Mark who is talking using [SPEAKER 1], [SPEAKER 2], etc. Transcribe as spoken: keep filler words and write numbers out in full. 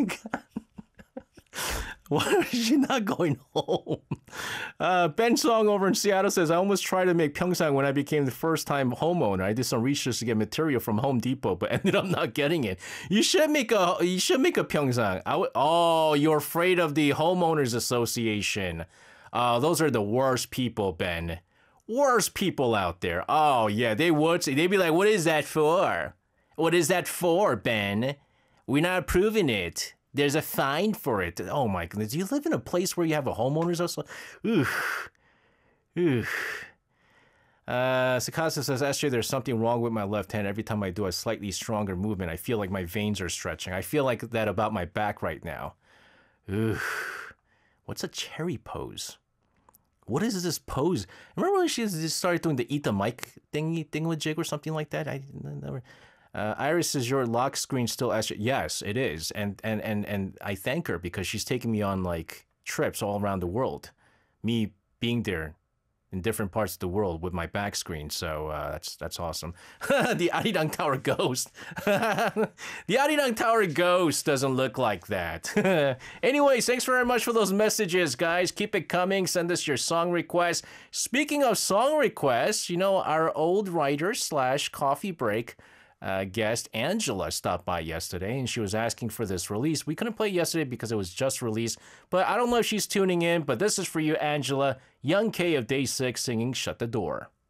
[SPEAKER 1] Why is she not going home? Uh, Ben Song over in Seattle says, I almost tried to make Pyeongchang when I became the first time homeowner. I did some research to get material from Home Depot, but ended up not getting it. You should make a you should make a Pyeongchang. I w- oh, you're afraid of the homeowners association. Uh, those are the worst people, Ben. Worst people out there. Oh yeah, they would. They'd be like, what is that for? What is that for, Ben? We're not approving it. There's a fine for it. Oh my goodness. Do you live in a place where you have a homeowner's also? Oof. Oof. Uh, Sakasa says, S J, there's something wrong with my left hand. Every time I do a slightly stronger movement, I feel like my veins are stretching. I feel like that about my back right now. Oof. What's a cherry pose? What is this pose? Remember when she just started doing the eat the mic thingy, thingamajig or something like that? I never... Uh, Iris says your lock screen still as yes, it is, and and and and I thank her because she's taking me on like trips all around the world, me being there in different parts of the world with my back screen. So uh, that's that's awesome. The Arirang Tower ghost, the Arirang Tower ghost doesn't look like that. Anyways, thanks very much for those messages, guys. Keep it coming. Send us your song requests. Speaking of song requests, you know our old writer slash coffee break. Uh, guest Angela stopped by yesterday and she was asking for this release. We couldn't play it yesterday because it was just released, but I don't know if she's tuning in, but this is for you, Angela. Young K of Day six singing Shut the Door.